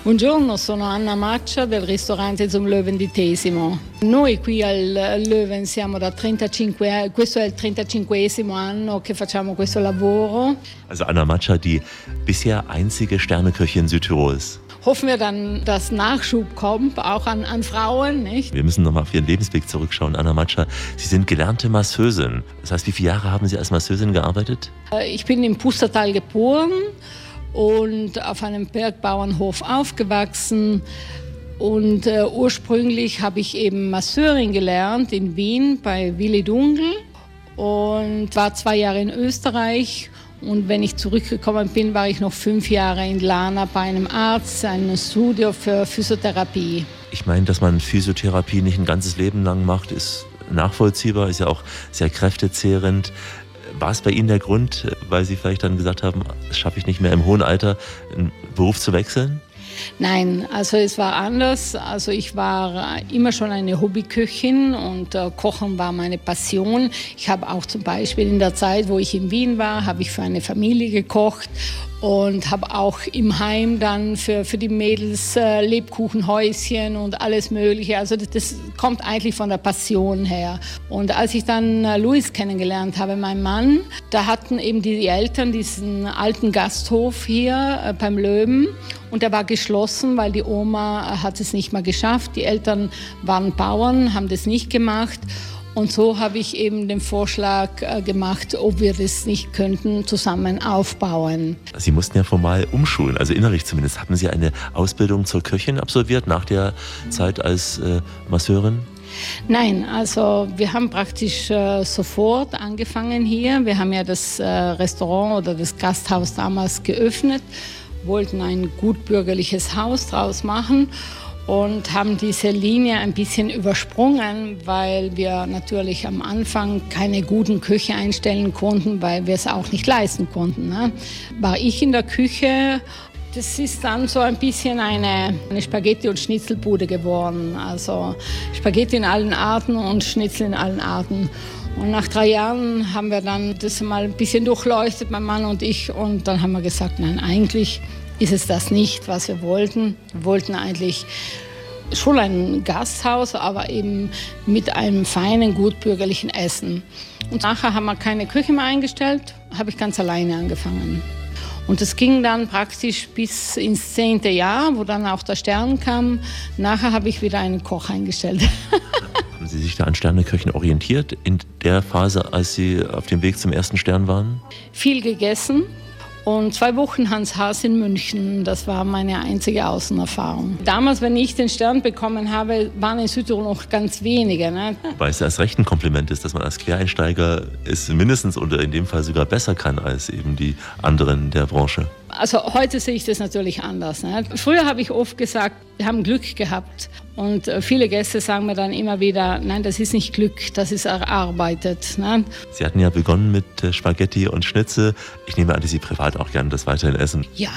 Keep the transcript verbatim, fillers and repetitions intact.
Buongiorno, sono Anna Maccia del ristorante Zum Löwen di Tesimo. Noi qui al Löwen siamo da trentacinque, questo è il trentacinquesimo anno che facciamo questo lavoro. Also Anna Maccia, die bisher einzige Sterneköchin Südtirols. Hoffen wir dann, dass Nachschub kommt, auch an, an Frauen, nicht? Wir müssen nochmal auf Ihren Lebensweg zurückschauen, Anna Maccia. Sie sind gelernte Masseusin. Das heißt, wie viele Jahre haben Sie als Masseusin gearbeitet? Ich bin im Pustertal geboren und auf einem Bergbauernhof aufgewachsen. Und äh, ursprünglich habe ich eben Masseurin gelernt in Wien bei Willi Dungl und war zwei Jahre in Österreich. Und wenn ich zurückgekommen bin, war ich noch fünf Jahre in Lana bei einem Arzt, einem Studio für Physiotherapie. Ich meine, dass man Physiotherapie nicht ein ganzes Leben lang macht, ist nachvollziehbar, ist ja auch sehr kräftezehrend. War es bei Ihnen der Grund, weil Sie vielleicht dann gesagt haben, das schaffe ich nicht mehr im hohen Alter, einen Beruf zu wechseln? Nein, also es war anders. Also ich war immer schon eine Hobbyköchin und äh, Kochen war meine Passion. Ich habe auch zum Beispiel in der Zeit, wo ich in Wien war, habe ich für eine Familie gekocht und habe auch im Heim dann für, für die Mädels äh, Lebkuchenhäuschen und alles Mögliche. Also das, das kommt eigentlich von der Passion her. Und als ich dann äh, Luis kennengelernt habe, mein Mann, da hatten eben die Eltern diesen alten Gasthof hier äh, beim Löwen. Und der war geschlossen, weil die Oma hat es nicht mehr geschafft. Die Eltern waren Bauern, haben das nicht gemacht. Und so habe ich eben den Vorschlag gemacht, ob wir das nicht könnten, zusammen aufbauen. Sie mussten ja formal umschulen, also innerlich zumindest. Hatten Sie eine Ausbildung zur Köchin absolviert nach der Zeit als äh, Masseurin? Nein, also wir haben praktisch äh, sofort angefangen hier. Wir haben ja das äh, Restaurant oder das Gasthaus damals geöffnet, wollten ein gutbürgerliches Haus draus machen und haben diese Linie ein bisschen übersprungen, weil wir natürlich am Anfang keine guten Köche einstellen konnten, weil wir es auch nicht leisten konnten. Ne? War ich in der Küche, das ist dann so ein bisschen eine, eine Spaghetti- und Schnitzelbude geworden. Also Spaghetti in allen Arten und Schnitzel in allen Arten. Und nach drei Jahren haben wir dann das mal ein bisschen durchleuchtet, mein Mann und ich. Und dann haben wir gesagt, nein, eigentlich ist es das nicht, was wir wollten. Wir wollten eigentlich schon ein Gasthaus, aber eben mit einem feinen, gutbürgerlichen Essen. Und nachher haben wir keine Küche mehr eingestellt, habe ich ganz alleine angefangen. Und das ging dann praktisch bis ins zehnte Jahr, wo dann auch der Stern kam. Nachher habe ich wieder einen Koch eingestellt. Haben Sie sich da an Sterneköchen orientiert in der Phase, als Sie auf dem Weg zum ersten Stern waren? Viel gegessen und zwei Wochen Hans Haas in München. Das war meine einzige Außenerfahrung. Damals, wenn ich den Stern bekommen habe, waren in Südtirol noch ganz wenige. Ne? Weil es erst recht ein Kompliment ist, dass man als Quereinsteiger es mindestens oder in dem Fall sogar besser kann als eben die anderen der Branche. Also heute sehe ich das natürlich anders. Ne? Früher habe ich oft gesagt, wir haben Glück gehabt. Und viele Gäste sagen mir dann immer wieder, nein, das ist nicht Glück, das ist erarbeitet. Ne? Sie hatten ja begonnen mit Spaghetti und Schnitzel. Ich nehme an, dass Sie privat auch gerne das weiterhin essen. Ja.